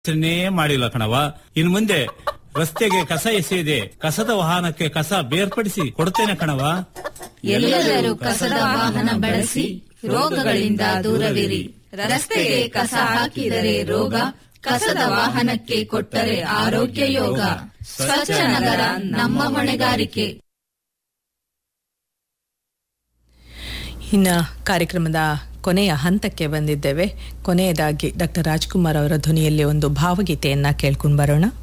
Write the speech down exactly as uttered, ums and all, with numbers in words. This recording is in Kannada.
ಯೋಚನೆ ಮಾಡಿಲ್ಲ ಕಣವ. ಇನ್ ಮುಂದೆ ರಸ್ತೆಗೆ ಕಸ ಎಸೆಯದೆ ಕಸದ ವಾಹನಕ್ಕೆ ಕಸ ಬೇರ್ಪಡಿಸಿ ಕೊಡ್ತೇನೆ ಕಣವ. ಎಲ್ಲರೂ ಕಸದ ವಾಹನ ಬಳಸಿ ರೋಗಗಳಿಂದ ದೂರವಿರಿ. ರಸ್ತೆಗೆ ಕಸ ಹಾಕಿದರೆ ರೋಗ, ಕಸದ ವಾಹನಕ್ಕೆ ಕೊಟ್ಟರೆ ಆರೋಗ್ಯ ಯೋಗ. ಸ್ವಚ್ಛ ನಗರ ನಮ್ಮ ಹೊಣೆಗಾರಿಕೆ. ಇನ್ನ ಕಾರ್ಯಕ್ರಮದ ಕೊನೆಯ ಹಂತಕ್ಕೆ ಬಂದಿದ್ದೇವೆ. ಕೊನೆಯದಾಗಿ ಡಾಕ್ಟರ್ ರಾಜ್ಕುಮಾರ್ ಅವರ ಧ್ವನಿಯಲ್ಲಿ ಒಂದು ಭಾವಗೀತೆಯನ್ನ ಕೇಳ್ಕೊಂಡು ಬರೋಣ.